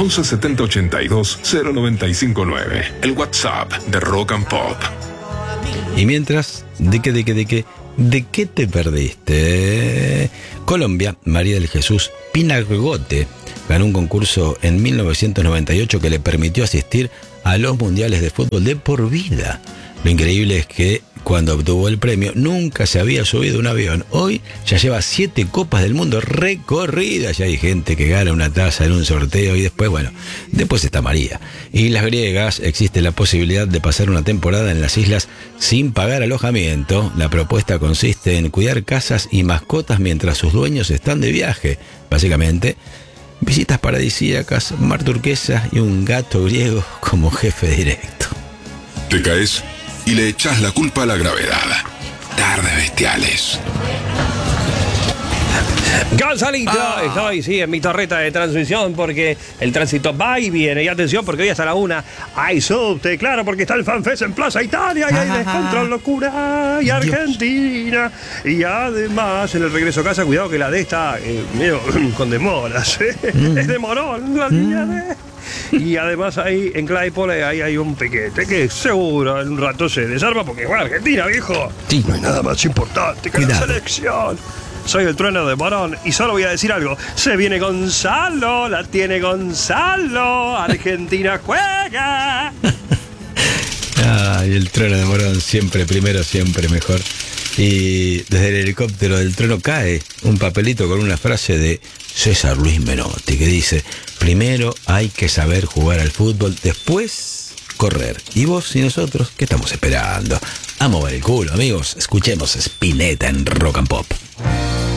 11 70 82 0959. El WhatsApp de Rock and Pop. Y mientras, ¿de qué te perdiste? Colombia, María del Jesús Pinagote ganó un concurso en 1998 que le permitió asistir a los mundiales de fútbol de por vida. Lo increíble es que cuando obtuvo el premio nunca se había subido a un avión. Hoy ya lleva 7 copas del mundo recorridas. Ya hay gente que gana una taza en un sorteo y después está María. Y las griegas, existe la posibilidad de pasar una temporada en las islas sin pagar alojamiento. La propuesta consiste en cuidar casas y mascotas mientras sus dueños están de viaje. Básicamente, visitas paradisíacas, mar turquesa y un gato griego como jefe directo. Te caes y le echás la culpa a la gravedad. Tardes bestiales. Gonzalito, estoy en mi torreta de transmisión porque el tránsito va y viene. Y atención, porque hoy hasta la 1 hay subte, claro, porque está el FanFest en Plaza Italia y hay descontrol, locura y Argentina. Y además, en el regreso a casa, cuidado que la D está medio con demoras. Es demorón la línea D. Y además ahí en Claypole ahí hay un piquete que seguro en un rato se desarma porque juega Argentina, viejo. Sí. No hay nada más importante que la selección. Soy el trueno de Morón y solo voy a decir algo. Se viene Gonzalo, la tiene Gonzalo. Argentina juega. Ay, el trueno de Morón, siempre primero, siempre mejor. Y desde el helicóptero del trueno cae un papelito con una frase de César Luis Menotti que dice: primero hay que saber jugar al fútbol, después correr. Y vos y nosotros, ¿qué estamos esperando? A mover el culo, amigos. Escuchemos Spinetta en Rock and Pop.